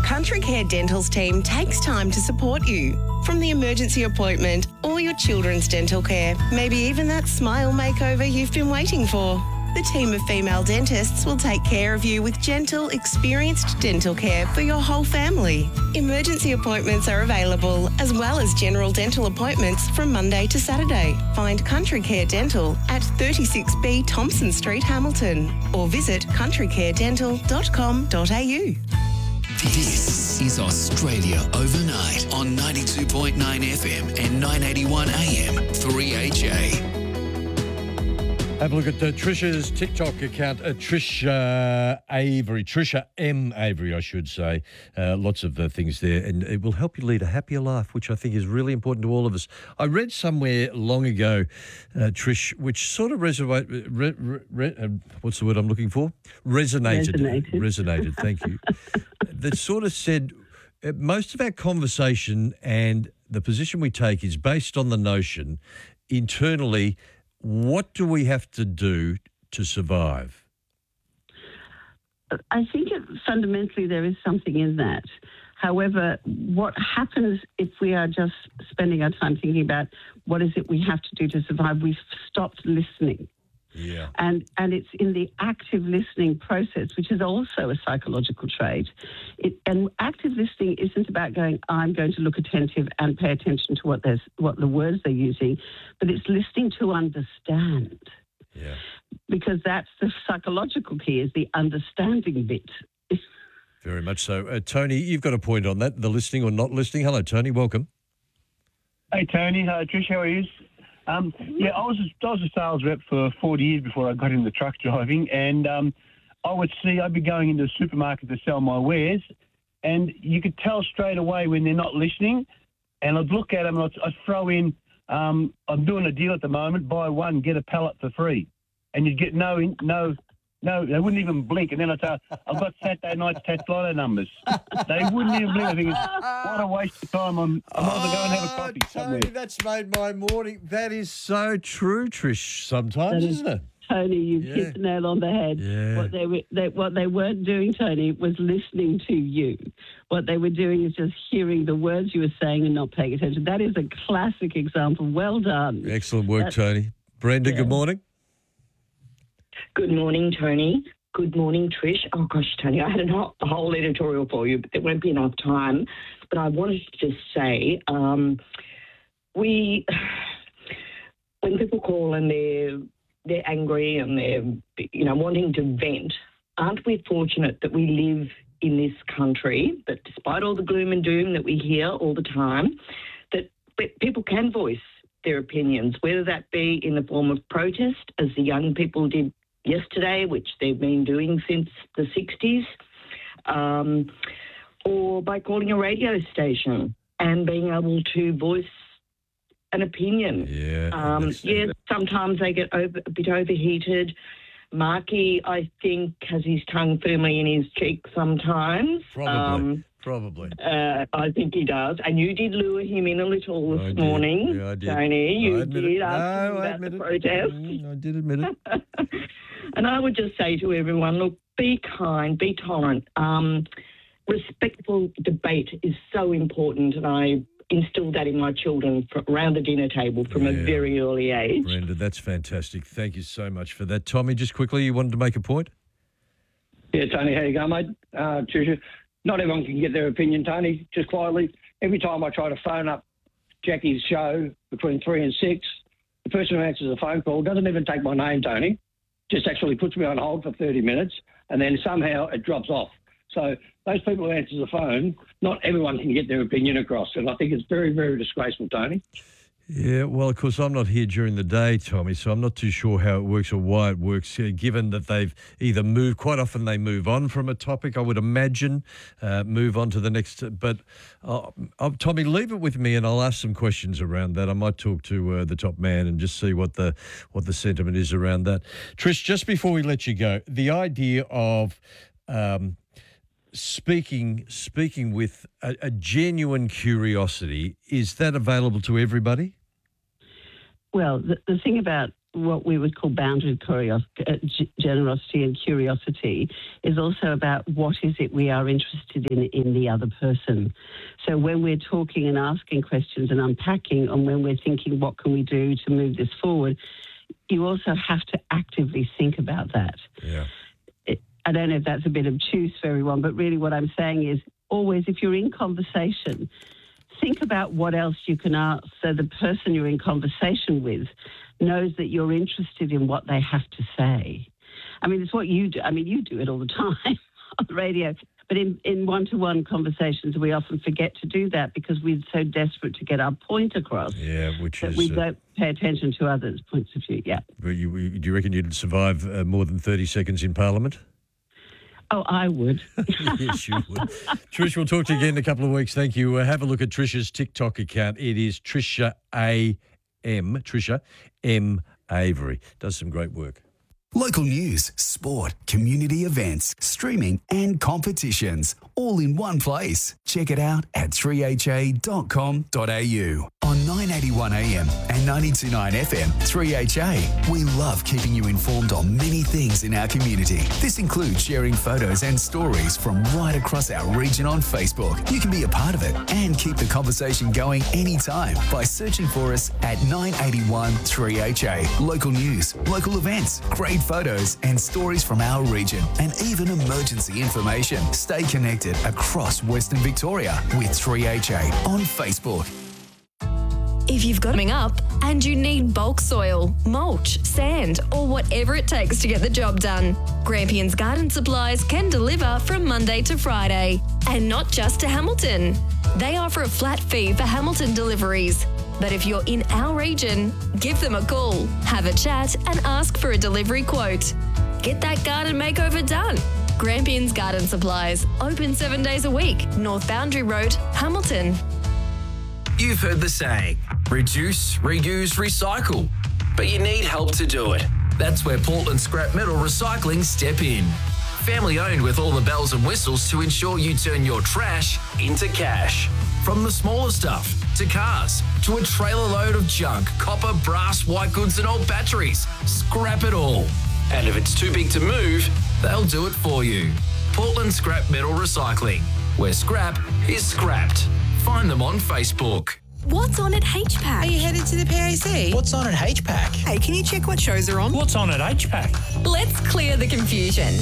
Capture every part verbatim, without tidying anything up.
Country Care Dental's team takes time to support you. From the emergency appointment, or your children's dental care, maybe even that smile makeover you've been waiting for. The team of female dentists will take care of you with gentle, experienced dental care for your whole family. Emergency appointments are available, as well as general dental appointments from Monday to Saturday. Find Country Care Dental at thirty-six B Thompson Street, Hamilton, or visit country care dental dot com dot a u. This is Australia Overnight on ninety-two point nine F M and nine eighty-one A M three H A. Have a look at uh, Trisha's TikTok account, uh, Trish uh, Avery, Trisha M. Avery, I should say. Uh, lots of uh, things there, and it will help you lead a happier life, which I think is really important to all of us. I read somewhere long ago, uh, Trish, which sort of resonated, re, re, re, uh, what's the word I'm looking for? Resonated. Resonated. Resonated, thank you. That sort of said, uh, most of our conversation and the position we take is based on the notion internally, what do we have to do to survive? I think it, fundamentally there is something in that. However, what happens if we are just spending our time thinking about what is it we have to do to survive, we've stopped listening. Yeah. And and it's in the active listening process, which is also a psychological trait. It, and active listening isn't about going, I'm going to look attentive and pay attention to what there's what the words they're using, but it's listening to understand. Yeah. Because that's the psychological key, is the understanding bit. Very much so. Uh, Tony, you've got a point on that, the listening or not listening. Hello, Tony. Welcome. Hey, Tony. Uh, Trish, how are you? Um, yeah, I was a, I was a sales rep for forty years before I got into truck driving, and um, I would see I'd be going into a supermarket to sell my wares, and you could tell straight away when they're not listening. And I'd look at them and I'd, I'd throw in, um, I'm doing a deal at the moment, buy one get a pallet for free, and you'd get no no. No, they wouldn't even blink. And then I'd say, I've got Saturday night's Tatlotto numbers. They wouldn't even blink. I think, what a waste of time. I'm, I might as well go and have a coffee Tony, somewhere. that's made my morning. That is so true, Trish, sometimes, That is- isn't it? Tony, you've Yeah. hit the nail on the head. Yeah. What they, were, they what they weren't doing, Tony, was listening to you. What they were doing is just hearing the words you were saying and not paying attention. That is a classic example. Well done. Excellent work, That's- Tony. Brenda, yeah. good morning. Good morning, Tony. Good morning, Trish. Oh, gosh, Tony, I had a whole, a whole editorial for you, but there won't be enough time. But I wanted to just say, um, we, when people call and they're they're angry and they're, you know, wanting to vent, aren't we fortunate that we live in this country that, despite all the gloom and doom that we hear all the time, that people can voice their opinions, whether that be in the form of protest, as the young people did yesterday, which they've been doing since the sixties, um, or by calling a radio station and being able to voice an opinion. Yeah. Um, that's- yes, sometimes they get over, a bit overheated. Marky, I think, has his tongue firmly in his cheek sometimes. Probably. Um, Probably. uh, I think he does. And you did lure him in a little this I did. morning, Yeah, I did. Tony. You I admit did it. ask No, him I about admit the it. protest. Mm, I did admit it. And I would just say to everyone, look, be kind, be tolerant. Um, respectful debate is so important, and I instilled that in my children from around the dinner table from a Yeah. very early age. Brenda, that's fantastic. Thank you so much for that. Tommy, just quickly, you wanted to make a point? Yeah, Tony, how you going, mate? Uh, Tricia, not everyone can get their opinion, Tony. Just quietly, every time I try to phone up Jackie's show between three and six, the person who answers the phone call doesn't even take my name, Tony. Just actually puts me on hold for thirty minutes, and then somehow it drops off. So those people who answer the phone, not everyone can get their opinion across, and I think it's very, very disgraceful, Tony. Yeah, well, of course, I'm not here during the day, Tommy, so I'm not too sure how it works or why it works, uh, given that they've either moved, quite often they move on from a topic, I would imagine, uh, move on to the next. But, uh, uh, Tommy, leave it with me and I'll ask some questions around that. I might talk to uh, the top man and just see what the what the sentiment is around that. Trish, just before we let you go, the idea of... Um, Speaking speaking with a, a genuine curiosity, is that available to everybody? Well, the, the thing about what we would call boundary curios- uh, g- generosity and curiosity is also about what is it we are interested in in the other person. So when we're talking and asking questions and unpacking, and when we're thinking what can we do to move this forward, you also have to actively think about that. Yeah. It, I don't know if that's a bit obtuse for everyone, but really what I'm saying is always, if you're in conversation, think about what else you can ask so the person you're in conversation with knows that you're interested in what they have to say. I mean, it's what you do. I mean, you do it all the time on the radio. But in, in one-to-one conversations, we often forget to do that because we're so desperate to get our point across. Yeah, which that is... we uh, don't pay attention to others' points of view, yeah. But you, you- do you reckon you'd survive uh, more than thirty seconds in Parliament? Oh, I would. Yes, you would. Trish, we'll talk to you again in a couple of weeks. Thank you. Uh, have a look at Trisha's TikTok account. It is Trisha A M, Trisha M Avery. Does some great work. Local news, sport, community events, streaming and competitions, all in one place. Check it out at three h a dot com dot a u. On nine eighty-one A M and ninety-two point nine F M, three H A, we love keeping you informed on many things in our community. This includes sharing photos and stories from right across our region on Facebook. You can be a part of it and keep the conversation going anytime by searching for us at nine eighty-one three H A. Local news, local events, great photos and stories from our region, and even emergency information. Stay connected across Western Victoria with three H A on Facebook. If you've got coming up and you need bulk soil, mulch, sand, or whatever it takes to get the job done, Grampians Garden Supplies can deliver from Monday to Friday. And not just to Hamilton. They offer a flat fee for Hamilton deliveries. But if you're in our region, give them a call, have a chat, and ask for a delivery quote. Get that garden makeover done. Grampians Garden Supplies, open seven days a week, North Boundary Road, Hamilton. You've heard the saying, reduce, reuse, recycle. But you need help to do it. That's where Portland Scrap Metal Recycling step in. Family owned with all the bells and whistles to ensure you turn your trash into cash. From the smaller stuff to cars to a trailer load of junk, copper, brass, white goods and old batteries. Scrap it all. And if it's too big to move, they'll do it for you. Portland Scrap Metal Recycling, where scrap is scrapped. Find them on Facebook. What's on at H PAC? Are you headed to the P A C? What's on at H PAC? Hey, can you check what shows are on? What's on at H PAC? Let's clear the confusion.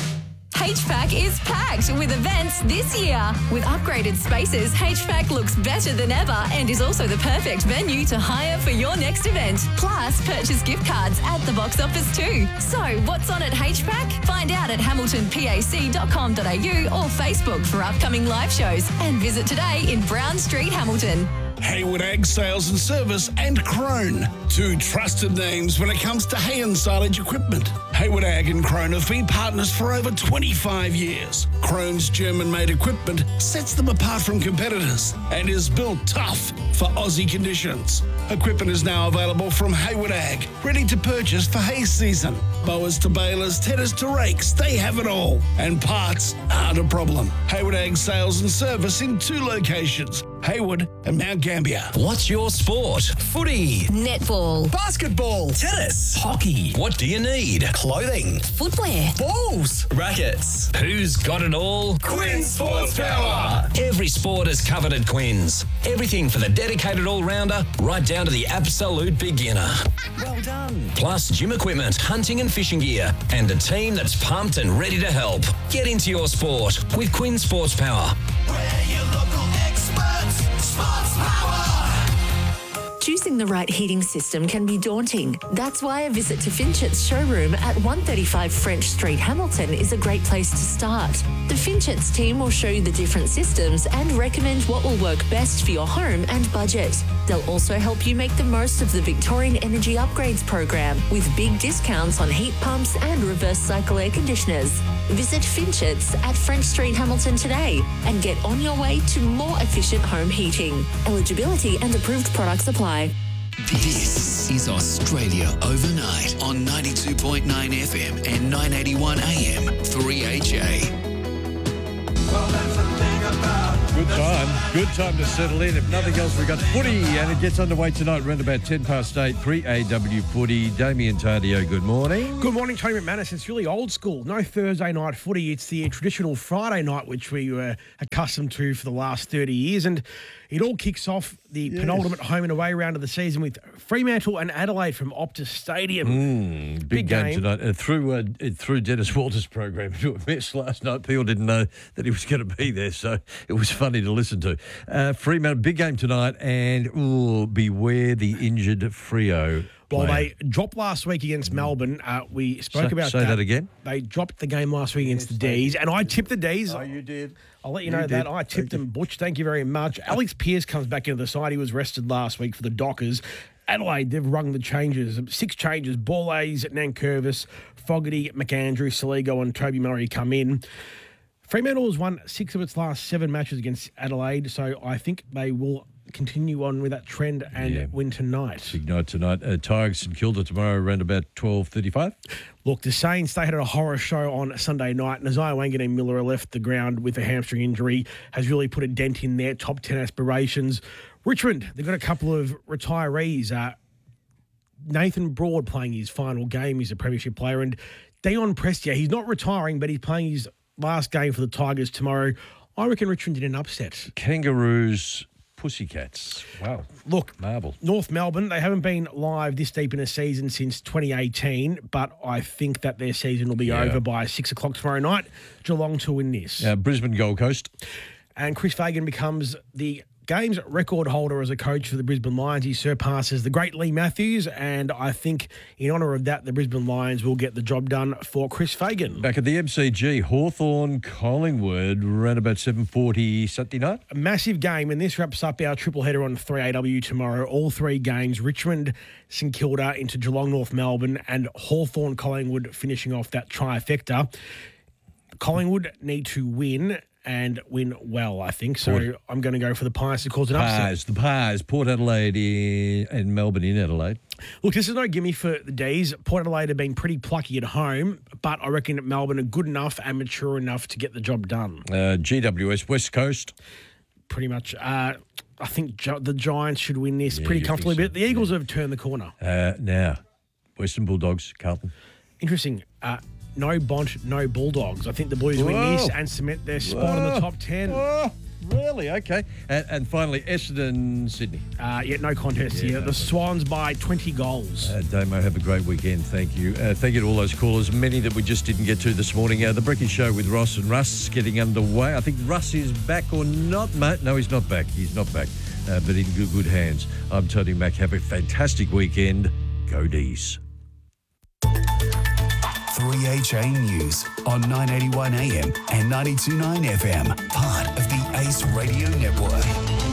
H PAC is packed with events this year. With upgraded spaces, H PAC looks better than ever and is also the perfect venue to hire for your next event. Plus, purchase gift cards at the box office too. So, what's on at H PAC? Find out at hamilton p a c dot com dot a u or Facebook for upcoming live shows. And visit today in Brown Street, Hamilton. Hayward Ag Sales and Service and Crone, two trusted names when it comes to hay and silage equipment. Hayward Ag and Crone have been partners for over twenty-five years. Crone's German-made equipment sets them apart from competitors and is built tough for Aussie conditions. Equipment is now available from Hayward Ag, ready to purchase for hay season. Mowers to balers, tedders to rakes, they have it all. And parts aren't a problem. Hayward Ag Sales and Service in two locations, Hayward and Mount Gambier. What's your sport? Footy, Netball, Basketball, tennis, hockey. What do you need? Clothing, footwear, balls, Rackets. Who's got it all? Quinn Sports Power. Every sport is covered at Quinn's. Everything for the dedicated all-rounder, right down to the absolute beginner. Well done. Plus gym equipment, hunting and fishing gear, and a team that's pumped and ready to help. Get into your sport with Quinn Sports Power. We're your local experts, Sports Power. Choosing the right heating system can be daunting. That's why a visit to Finchet's showroom at one thirty-five French Street, Hamilton is a great place to start. The Finchet's team will show you the different systems and recommend what will work best for your home and budget. They'll also help you make the most of the Victorian Energy Upgrades program with big discounts on heat pumps and reverse cycle air conditioners. Visit Finchet's at French Street, Hamilton today and get on your way to more efficient home heating. Eligibility and approved products apply. This is Australia Overnight on ninety-two point nine F M and nine eighty-one A M three H A. Well, that's the thing about Good time. Good time to settle in. If nothing else, we've got footy, and it gets underway tonight around about ten past eight, pre-A W footy. Damien Tardio, good morning. Good morning, Tony McManus. It's really old school. No Thursday night footy. It's the traditional Friday night, which we were accustomed to for the last thirty years. And it all kicks off the yes. penultimate home and away round of the season with Fremantle and Adelaide from Optus Stadium. Mm, big, big game, game tonight. Uh, through uh, through Dennis Walter's program to a mess last night. People didn't know that he was going to be there, so it was funny to listen to. Uh, Fremantle, big game tonight, and ooh, beware the injured Freo. Well, they dropped last week against Melbourne. Uh, we spoke say, about say that. that again. They dropped the game last week against yes, the D's, and I tipped the D's. Oh, you did. I'll let you, you know did. that. I tipped them, Butch. Thank you very much. Alex Pearce comes back into the side. He was rested last week for the Dockers. Adelaide, they've rung the changes. Six changes. Borlase, Nankervis, Fogarty, McAndrew, Saligo and Toby Murray come in. Fremantle has won six of its last seven matches against Adelaide, so I think they will continue on with that trend and yeah. win tonight. Big night tonight. Uh, Tigers St Kilda tomorrow around about twelve thirty-five. Look, the Saints, they had a horror show on Sunday night. Nazai Wanganeen Miller left the ground with a hamstring injury, has really put a dent in their top ten aspirations. Richmond, they've got a couple of retirees. Uh, Nathan Broad playing his final game. He's a premiership player. And Dion Prestia, he's not retiring, but he's playing his last game for the Tigers tomorrow. I reckon Richmond did an upset. Kangaroos, Pussycats. Wow. Look, marble. North Melbourne, they haven't been live this deep in a season since twenty eighteen, but I think that their season will be yeah. over by six o'clock tomorrow night. Geelong to win this. Uh, Brisbane Gold Coast. And Chris Fagan becomes the games record holder as a coach for the Brisbane Lions. He surpasses the great Lee Matthews, and I think in honour of that, the Brisbane Lions will get the job done for Chris Fagan. Back at the M C G, Hawthorn Collingwood, around about seven forty Saturday night. A massive game, and this wraps up our triple header on three A W tomorrow. All three games, Richmond, St Kilda into Geelong, North Melbourne, and Hawthorn Collingwood finishing off that trifecta. Collingwood need to win and win well, I think. So Port. I'm going to go for the Pies to cause an upset. Pies, the Pies. Port Adelaide in, and Melbourne in Adelaide. Look, this is no gimme for the D's. Port Adelaide have been pretty plucky at home, but I reckon that Melbourne are good enough and mature enough to get the job done. Uh, G W S, West Coast. Pretty much. Uh, I think Gi- the Giants should win this yeah, pretty comfortably, so. but the Eagles yeah. have turned the corner. Uh, now, Western Bulldogs, Carlton. Interesting. Uh, No Bont, no Bulldogs. I think the Blues Whoa. win this and cement their spot Whoa. in the top ten. Whoa. Really? Okay. And, and finally, Essendon, Sydney. Uh, yeah, no contest yeah, no here. The contest. Swans by twenty goals. Uh, Damo, have a great weekend. Thank you. Uh, thank you to all those callers, many that we just didn't get to this morning. Uh, the Brecky Show with Ross and Russ getting underway. I think Russ is back or not, mate. No, he's not back. He's not back. Uh, but in good, good hands. I'm Tony Mack. Have a fantastic weekend. Go D's. three H A News on nine eighty-one A M and ninety-two point nine F M, part of the Ace Radio Network.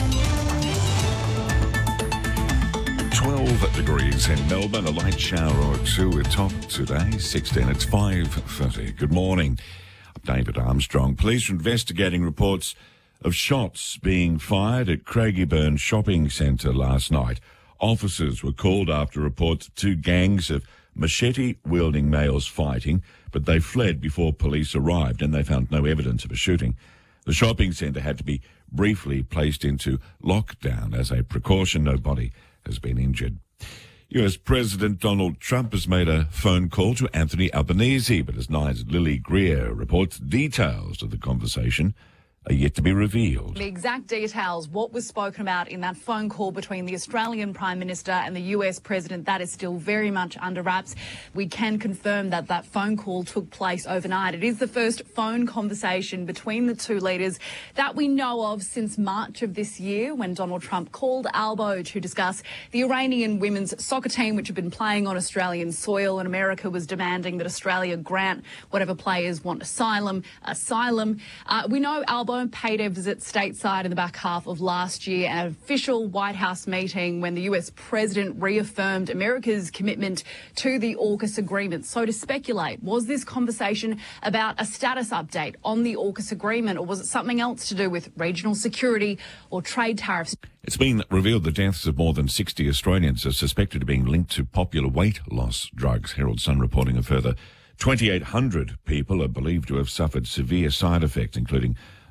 twelve degrees in Melbourne, a light shower or two at top today, sixteen, it's five thirty. Good morning. I'm David Armstrong. Police are investigating reports of shots being fired at Craigieburn Shopping Centre last night. Officers were called after reports of two gangs of machete-wielding males fighting, but they fled before police arrived and they found no evidence of a shooting. The shopping centre had to be briefly placed into lockdown as a precaution. Nobody has been injured. U S President Donald Trump has made a phone call to Anthony Albanese, but as Nine's Lily Greer reports, details of the conversation are yet to be revealed. The exact details, what was spoken about in that phone call between the Australian Prime Minister and the U S President, that is still very much under wraps. We can confirm that that phone call took place overnight. It is the first phone conversation between the two leaders that we know of since March of this year, when Donald Trump called Albo to discuss the Iranian women's soccer team, which had been playing on Australian soil, and America was demanding that Australia grant whatever players want asylum, asylum. Uh, we know Albo paid a visit stateside in the back half of last year, an official White House meeting when the U S President reaffirmed America's commitment to the AUKUS agreement. So to speculate, was this conversation about a status update on the AUKUS agreement, or was it something else to do with regional security or trade tariffs? It's been revealed the deaths of more than sixty Australians are suspected of being linked to popular weight loss drugs. Herald Sun reporting a further twenty-eight hundred people are believed to have suffered severe side effects, including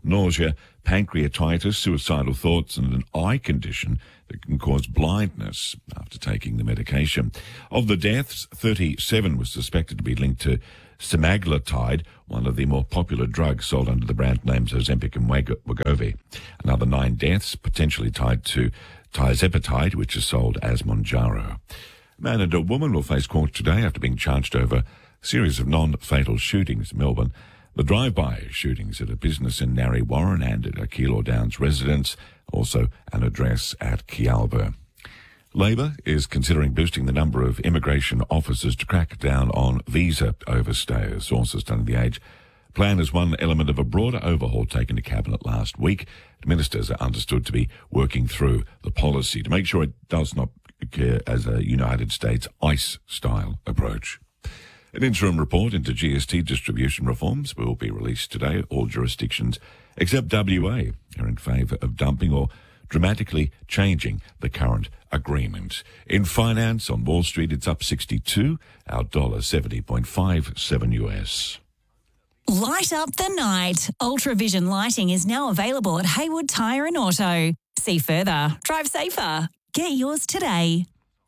nausea, pancreatitis, suicidal thoughts, and an eye condition that can cause blindness after taking the medication. Of the deaths, thirty-seven were suspected to be linked to semaglutide, one of the more popular drugs sold under the brand names Ozempic and Weg- Wegovy. Another nine deaths potentially tied to tirzepatide, which is sold as Mounjaro. A man and a woman will face court today after being charged over a series of non-fatal shootings in Melbourne. The drive-by shootings at a business in Narre Warren and at a Keilor Downs residence, also an address at Kealba. Labor is considering boosting the number of immigration officers to crack down on visa overstayers, sources telling The Age. Plan is one element of a broader overhaul taken to Cabinet last week. Ministers are understood to be working through the policy to make sure it does not occur as a United States ICE-style approach. An interim report into G S T distribution reforms will be released today. All jurisdictions except W A are in favour of dumping or dramatically changing the current agreement. In finance, on Wall Street, it's up sixty-two, our dollar seventy point five seven U S. Light up the night. Ultravision lighting is now available at Haywood Tyre and Auto. See further. Drive safer. Get yours today.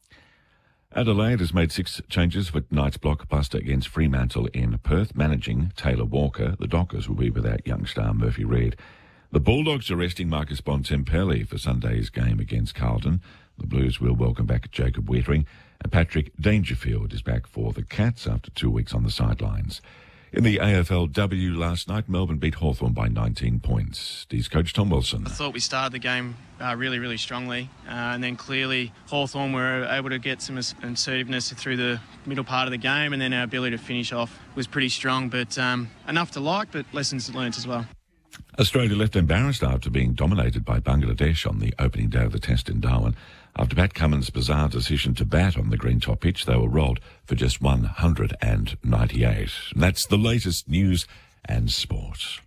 Adelaide has made six changes for tonight's blockbuster against Fremantle in Perth. Managing Taylor Walker, the Dockers will be without young star Murphy Reid. The Bulldogs are resting Marcus Bontempelli for Sunday's game against Carlton. The Blues will welcome back Jacob Weitering, and Patrick Dangerfield is back for the Cats after two weeks on the sidelines. In the A F L W last night, Melbourne beat Hawthorn by nineteen points. D's coach Tom Wilson. I thought we started the game uh, really, really strongly, uh, and then clearly Hawthorn were able to get some assertiveness through the middle part of the game, and then our ability to finish off was pretty strong, but um, enough to like, but lessons learnt as well. Australia left embarrassed after being dominated by Bangladesh on the opening day of the Test in Darwin. After Pat Cummins' bizarre decision to bat on the green top pitch, they were rolled for just one hundred ninety-eight. And that's the latest news and sport.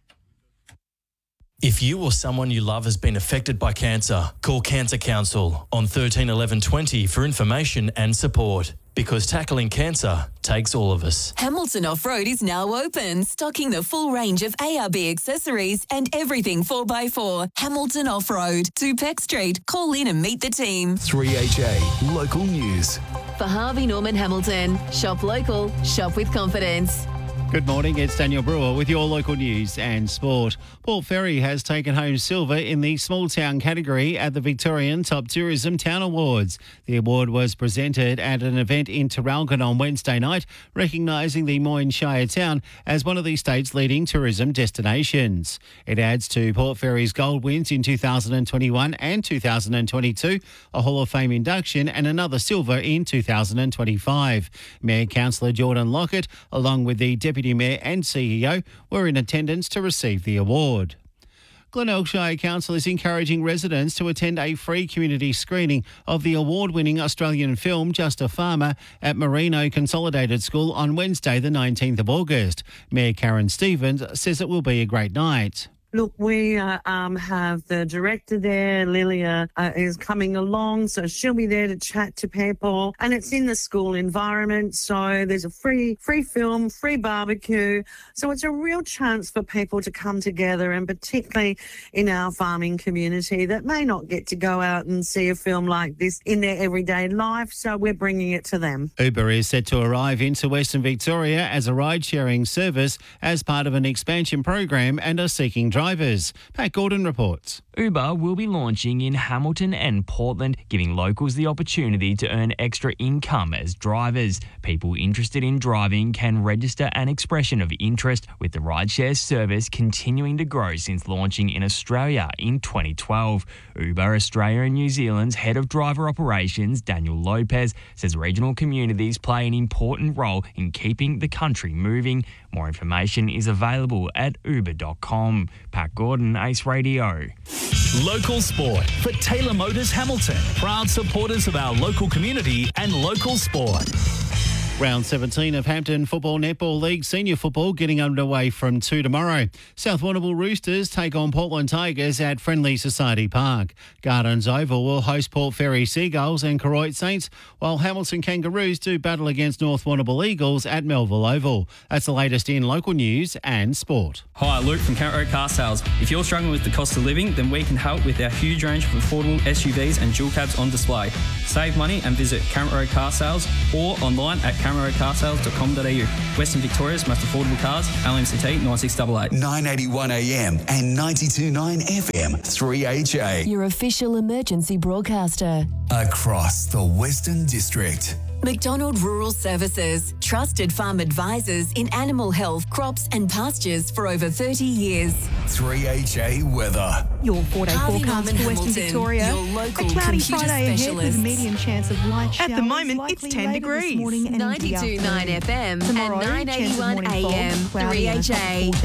If you or someone you love has been affected by cancer, call Cancer Council on thirteen eleven twenty for information and support. Because tackling cancer takes all of us. Hamilton Off-Road is now open, stocking the full range of A R B accessories and everything four by four. Hamilton Off-Road, two Peck Street. Call in and meet the team. three H A Local News. For Harvey Norman Hamilton, shop local, shop with confidence. Good morning, it's Daniel Brewer with your local news and sport. Port Fairy has taken home silver in the small town category at the Victorian Top Tourism Town Awards. The award was presented at an event in Traralgon on Wednesday night, recognising the Moyne Shire town as one of the state's leading tourism destinations. It adds to Port Fairy's gold wins in two thousand twenty-one and two thousand twenty-two, a Hall of Fame induction and another silver in two thousand twenty-five. Mayor Councillor Jordan Lockett, along with the Deputy Mayor and C E O, were in attendance to receive the award. Glenelg Shire Council is encouraging residents to attend a free community screening of the award-winning Australian film Just a Farmer at Merino Consolidated School on Wednesday the nineteenth of August. Mayor Karen Stevens says it will be a great night. Look, we uh, um, have the director there, Lilia, uh, is coming along, so she'll be there to chat to people. And it's in the school environment, so there's a free free film, free barbecue. So it's a real chance for people to come together, and particularly in our farming community that may not get to go out and see a film like this in their everyday life, so we're bringing it to them. Uber is set to arrive into Western Victoria as a ride-sharing service as part of an expansion program and are seeking drivers. Drivers. Pat Gordon reports. Uber will be launching in Hamilton and Portland, giving locals the opportunity to earn extra income as drivers. People interested in driving can register an expression of interest, with the rideshare service continuing to grow since launching in Australia in twenty twelve. Uber Australia and New Zealand's head of driver operations, Daniel Lopez, says regional communities play an important role in keeping the country moving. More information is available at uber dot com. Pat Gordon, Ace Radio. Local sport for Taylor Motors Hamilton. Proud supporters of our local community and local sport. Round seventeen of Hampton Football Netball League Senior Football getting underway from two tomorrow. South Warrnambool Roosters take on Portland Tigers at Friendly Society Park. Gardens Oval will host Port Fairy Seagulls and Koroit Saints, while Hamilton Kangaroos do battle against North Warrnambool Eagles at Melville Oval. That's the latest in local news and sport. Hi, Luke from Count Road Car Sales. If you're struggling with the cost of living, then we can help with our huge range of affordable S U Vs and dual cabs on display. Save money and visit Count Road Car Sales or online at count road car sales dot com dot a u. Western Victoria's most affordable cars, L M C T nine six eight eight. nine eighty-one A M and ninety-two point nine F M, three H A. Your official emergency broadcaster. Across the Western District. McDonald Rural Services, trusted farm advisors in animal health, crops and pastures for over thirty years. three H A weather. Your four-day Harvey forecast Norman for Western Hamilton, Victoria. your local a cloudy computer Friday ahead with a specialist. medium chance of light showers. At the moment, it's likely ten later this degrees. morning and into the ninety-two point nine afternoon. F M Tomorrow, and nine chance of eighty-one morning fog, A M, cloudy three and a H top A.